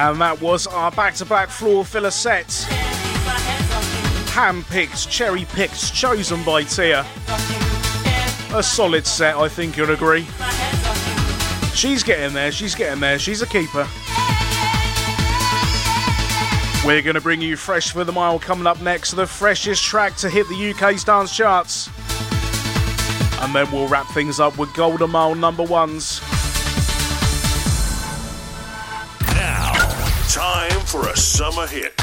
And that was our back-to-back floor filler set. Hand-picked, cherry-picked, chosen by Tia. A solid set, I think you'll agree. She's getting there, she's a keeper. We're going to bring you Fresh for the Mile coming up next, the freshest track to hit the UK's dance charts. And then we'll wrap things up with Golden Mile number ones. Now, time for a summer hit.